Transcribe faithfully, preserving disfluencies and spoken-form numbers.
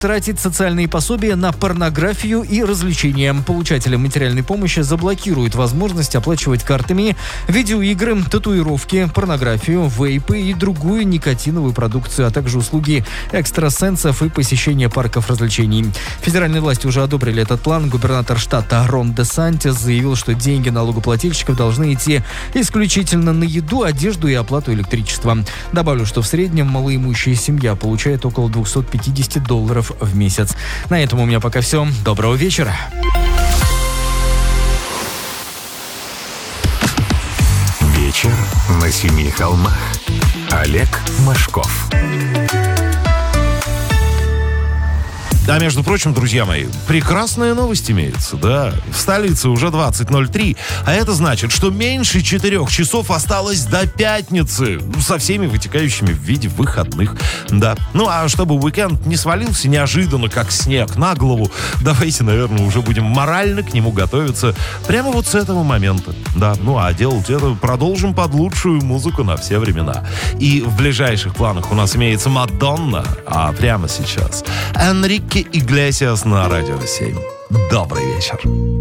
тратить социальные пособия на порнографию и развлечения. Получателям материальной помощи заблокируют возможность оплачивать картами видеоигры, татуировки, порнографию, вейпы и другую никотиновую продукцию, а также услуги экстрасенсов и посещение парков развлечений. Федеральные власти уже одобрили этот план. Губернатор штата Рон Де Сантис заявил, что деньги налогоплательщиков должны идти исключительно на еду, одежду и оплату электричества. Добавлю, что в среднем малоимущая семья получает около двести пятьдесят долларов в месяц. На этом у меня пока все. Доброго вечера. Вечер на семи холмах. Олег Машков. Да, между прочим, друзья мои, прекрасная новость имеется, да. В столице уже двадцать ноль три, а это значит, что меньше четырех часов осталось до пятницы, со всеми вытекающими в виде выходных, да. Ну, а чтобы уикенд не свалился неожиданно, как снег, на голову, давайте, наверное, уже будем морально к нему готовиться прямо вот с этого момента, да. Ну, а делать это продолжим под лучшую музыку на все времена. И в ближайших планах у нас имеется Мадонна, а прямо сейчас Энрике Иглесиас на Радио семь. Добрый вечер.